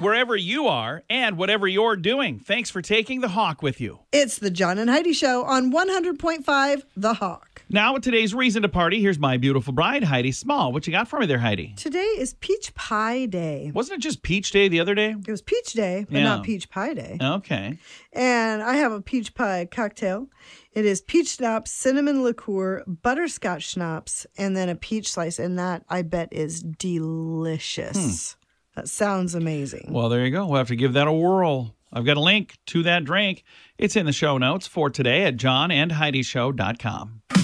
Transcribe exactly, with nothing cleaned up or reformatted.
wherever you are and whatever you're doing. Thanks for taking the Hawk with you. It's the John and Heidi Show on one hundred point five The Hawk. Now with today's reason to party, here's my beautiful bride, Heidi Small. What you got for me there, Heidi? Today is Peach Pie Day. Wasn't it just Peach Day the other day? It was Peach Day, but Yeah. not Peach Pie Day. Okay. And I have a peach pie cocktail. It is peach schnapps, cinnamon liqueur, butterscotch schnapps, and then a peach slice. And that, I bet, is delicious. Hmm. That sounds amazing. Well, there you go. We'll have to give that a whirl. I've got a link to that drink. It's in the show notes for today at john and heidi show dot com.